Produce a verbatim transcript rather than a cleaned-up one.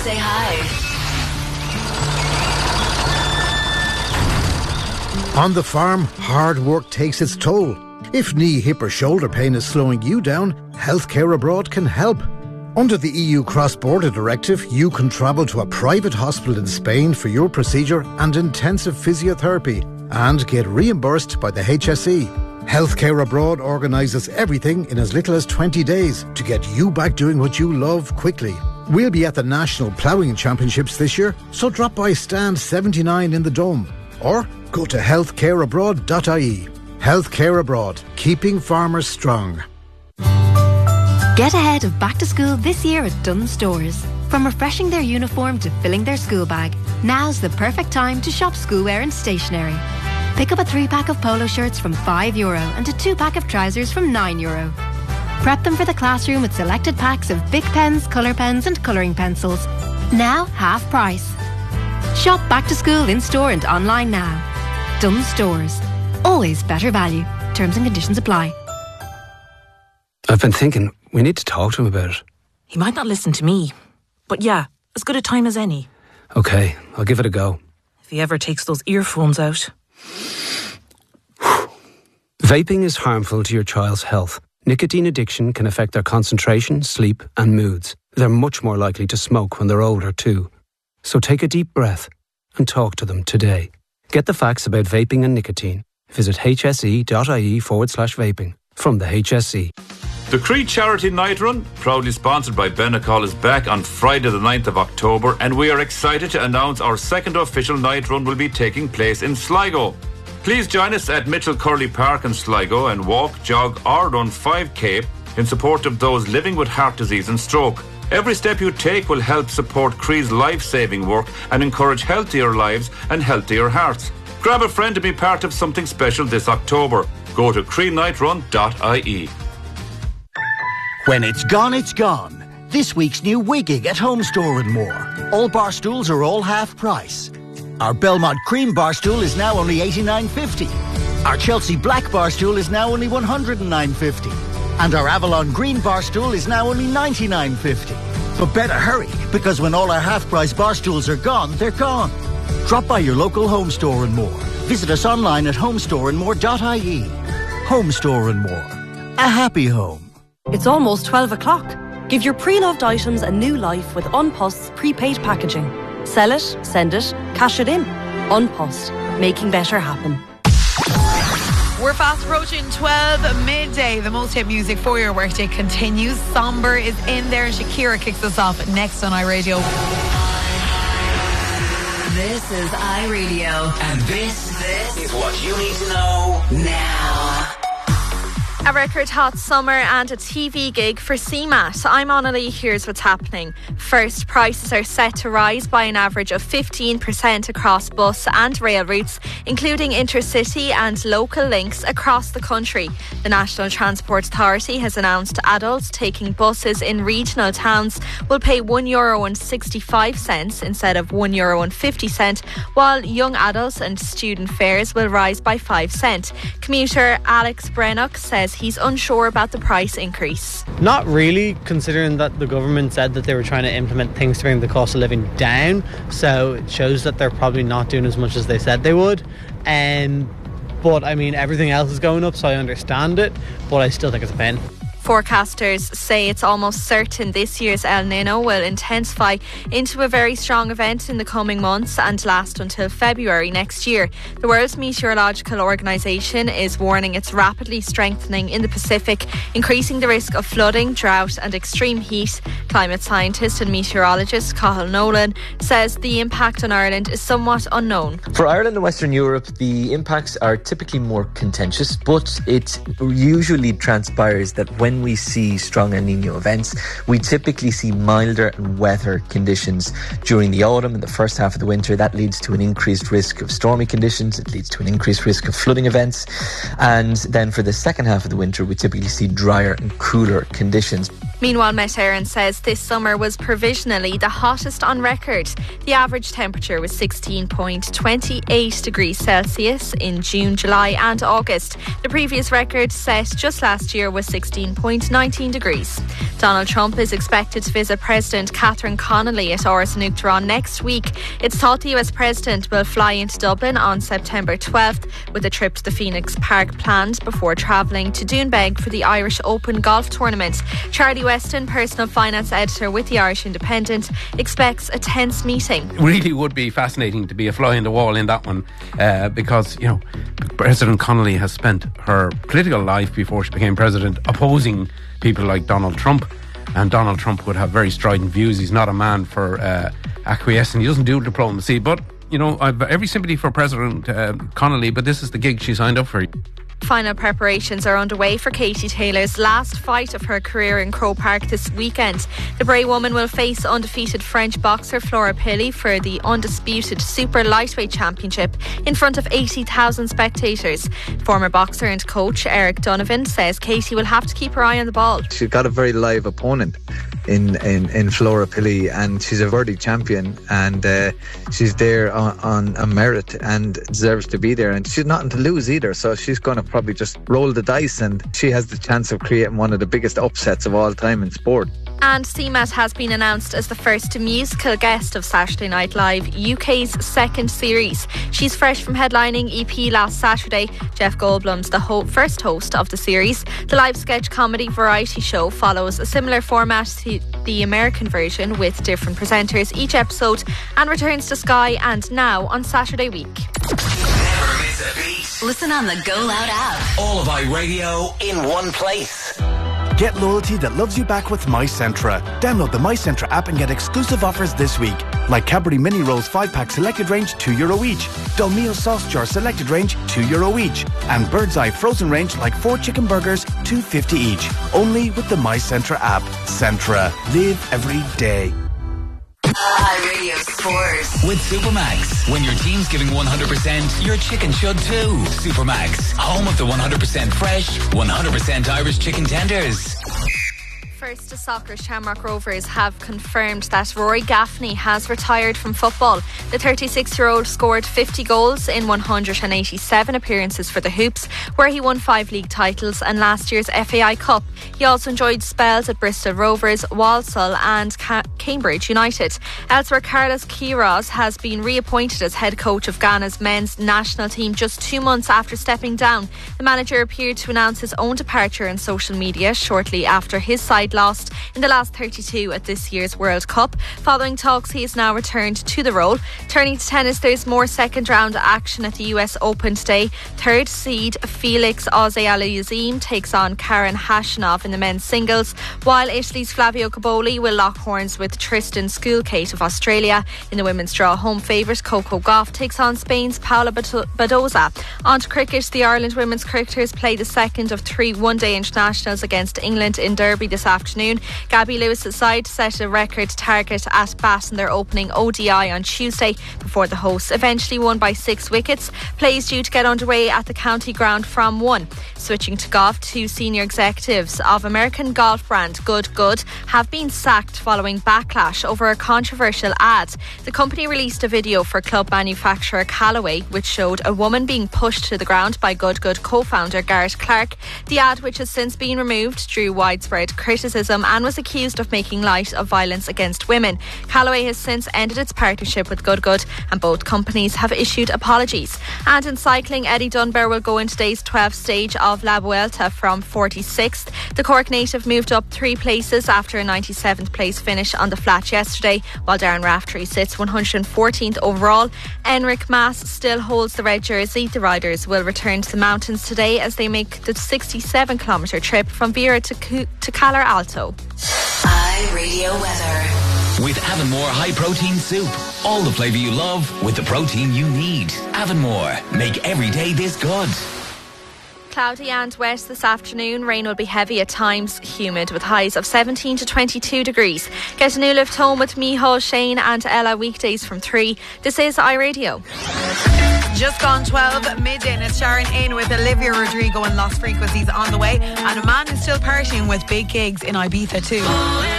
say hi. On the farm, hard work takes its toll. If knee, hip or shoulder pain is slowing you down, Healthcare Abroad can help. Under the E U Cross-Border Directive, you can travel to a private hospital in Spain for your procedure and intensive physiotherapy and get reimbursed by the H S E. Healthcare Abroad organises everything in as little as twenty days to get you back doing what you love quickly. We'll be at the National Ploughing Championships this year, so drop by stand seventy-nine in the Dome or go to healthcare abroad dot I E. Healthcare Abroad, keeping farmers strong. Get ahead of back to school this year at Dunnes Stores. From refreshing their uniform to filling their school bag, now's the perfect time to shop schoolwear and stationery. Pick up a three-pack of polo shirts from five euro and a two-pack of trousers from nine euro. Prep them for the classroom with selected packs of Bic pens, colour pens and colouring pencils. Now half price. Shop back to school in store and online now. Dunnes Stores. Always better value. Terms and conditions apply. I've been thinking, we need to talk to him about it. He might not listen to me, but yeah, as good a time as any. Okay, I'll give it a go. If he ever takes those earphones out. Vaping is harmful to your child's health. Nicotine addiction can affect their concentration, sleep and moods. They're much more likely to smoke when they're older too. So take a deep breath and talk to them today. Get the facts about vaping and nicotine. Visit hse.ie forward slash vaping. From the H S E. The Cree Charity Night Run, proudly sponsored by Benecol, is back on Friday the ninth of October, and we are excited to announce our second official night run will be taking place in Sligo. Please join us at Mitchell Curley Park in Sligo and walk, jog or run five K in support of those living with heart disease and stroke. Every step you take will help support Cree's life-saving work and encourage healthier lives and healthier hearts. Grab a friend to be part of something special this October. Go to cree night run dot I E. When it's gone, it's gone. This week's new Wigging at Home Store and More. All bar stools are all half price. Our Belmont Cream bar stool is now only eighty-nine fifty. Our Chelsea Black bar stool is now only one hundred nine fifty. And our Avalon Green bar stool is now only ninety-nine fifty. But better hurry, because when all our half-price bar stools are gone, they're gone. Drop by your local Home Store and More. Visit us online at home store and more dot I E. Home Store and More. A happy home. It's almost twelve o'clock. Give your pre-loved items a new life with Unpost's prepaid packaging. Sell it, send it, cash it in. Unpost, making better happen. We're fast approaching twelve midday. The most hit music for your workday continues. Somber is in there and Shakira kicks us off next on iRadio. This is iRadio. And this, this is what you need to know now. A record hot summer and a T V gig for C MAT. I'm Anna Lee, here's what's happening. First, prices are set to rise by an average of fifteen percent across bus and rail routes, including intercity and local links across the country. The National Transport Authority has announced adults taking buses in regional towns will pay one euro and sixty-five cents instead of one euro and fifty cents, while young adults and student fares will rise by five cents. Commuter Alex Brennock says he's unsure about the price increase. Not really, considering that the government said that they were trying to implement things to bring the cost of living down, so it shows that they're probably not doing as much as they said they would. Um, but I mean, everything else is going up, so I understand it, but I still think it's a pain. Forecasters say it's almost certain this year's El Nino will intensify into a very strong event in the coming months and last until February next year. The World Meteorological Organization is warning it's rapidly strengthening in the Pacific, increasing the risk of flooding, drought and extreme heat. Climate scientist and meteorologist Cathal Nolan says the impact on Ireland is somewhat unknown. For Ireland and Western Europe, the impacts are typically more contentious, but it usually transpires that when When we see strong El Niño events, we typically see milder and wetter conditions during the autumn and the first half of the winter. That leads to an increased risk of stormy conditions. It leads to an increased risk of flooding events. And then for the second half of the winter, we typically see drier and cooler conditions. Meanwhile, Met Éireann says this summer was provisionally the hottest on record. The average temperature was sixteen point two eight degrees Celsius in June, July and August. The previous record set just last year was sixteen point one nine degrees. Donald Trump is expected to visit President Catherine Connolly at Áras an Uachtaráin next week. It's thought the U S President will fly into Dublin on September twelfth with a trip to the Phoenix Park planned before travelling to Doonbeg for the Irish Open golf tournament. Charlie Weston, personal finance editor with the Irish Independent, expects a tense meeting. It really would be fascinating to be a fly in the wall in that one uh, because, you know, President Connolly has spent her political life before she became president opposing people like Donald Trump, and Donald Trump would have very strident views. He's not a man for uh, acquiescing. He doesn't do diplomacy, but, you know, I've every sympathy for President uh, Connolly, but this is the gig she signed up for. Final preparations are underway for Katie Taylor's last fight of her career in Croke Park this weekend. The Bray woman will face undefeated French boxer Flora Pili for the undisputed Super Lightweight Championship in front of eighty thousand spectators. Former boxer and coach Eric Donovan says Katie will have to keep her eye on the ball. She's got a very live opponent in, in, in Flora Pili, and she's a worthy champion, and uh, she's there on, on a merit and deserves to be there, and she's nothing to lose either, so she's going to probably just roll the dice, and she has the chance of creating one of the biggest upsets of all time in sport. And C M A T has been announced as the first musical guest of Saturday Night Live U K's second series. She's fresh from headlining E P last Saturday. Jeff Goldblum's the ho- first host of the series. The live sketch comedy variety show follows a similar format to the American version with different presenters each episode, and returns to Sky and Now on Saturday week. Never miss a beat. Listen on the Go Loud app. All of iRadio in one place. Get loyalty that loves you back with MyCentra. Download the MyCentra app and get exclusive offers this week. Like Cadbury Mini Rolls five pack selected range, two euro each. Dolmio Sauce Jar selected range, two euro each. And Bird's Eye frozen range like four chicken burgers, two fifty each. Only with the MyCentra app. Centra. Live every day. iRadio Sport with Supermax. When your team's giving one hundred percent, your chicken should too. Supermax, home of the one hundred percent fresh, one hundred percent Irish chicken tenders. First to soccer, Shamrock Rovers have confirmed that Rory Gaffney has retired from football. The thirty-six-year-old scored fifty goals in one hundred eighty-seven appearances for the Hoops, where he won five league titles and last year's F A I Cup. He also enjoyed spells at Bristol Rovers, Walsall and Ca- Cambridge United. Elsewhere, Carlos Queiroz has been reappointed as head coach of Ghana's men's national team just two months after stepping down. The manager appeared to announce his own departure on social media shortly after his side lost in the last thirty-two at this year's World Cup. Following talks, he has now returned to the role. Turning to tennis, there's more second round action at the U S Open today. Third seed Felix Auger-Aliassime takes on Karen Khachanov in the men's singles, while Italy's Flavio Cobolli will lock horns with Tristan Schoolcate of Australia. In the women's draw, home favourite Coco Gauff takes on Spain's Paula Badoza. On to cricket, the Ireland women's cricketers play the second of three one-day internationals against England in Derby this afternoon. Gabby Lewis's side set a record target at bat in their opening O D I on Tuesday before the hosts eventually won by six wickets. Play is due to get underway at the county ground from one. Switching to golf, two senior executives of American golf brand Good Good have been sacked following backlash over a controversial ad. The company released a video for club manufacturer Callaway which showed a woman being pushed to the ground by Good Good co-founder Garrett Clark. The ad, which has since been removed, drew widespread criticism and was accused of making light of violence against women. Callaway has since ended its partnership with Good Good, and both companies have issued apologies. And in cycling, Eddie Dunbar will go in today's twelfth stage of La Vuelta from forty-sixth. The Cork native moved up three places after a ninety-seventh place finish on the flat yesterday, while Darren Raftery sits one hundred fourteenth overall. Enric Mas still holds the red jersey. The riders will return to the mountains today as they make the sixty-seven kilometre trip from Vera to, C- to Calar Alto. iRadio weather. With Avonmore High Protein Soup. All the flavour you love with the protein you need. Avonmore. Make every day this good. Cloudy and wet this afternoon. Rain will be heavy at times, humid with highs of seventeen to twenty-two degrees. Get a new lift home with Micheál, Shane and Ella weekdays from three. This is iRadio. Just gone twelve midday and it's Sharon in with Olivia Rodrigo and Lost Frequencies on the way. And a man who's still partying with big gigs in Ibiza too.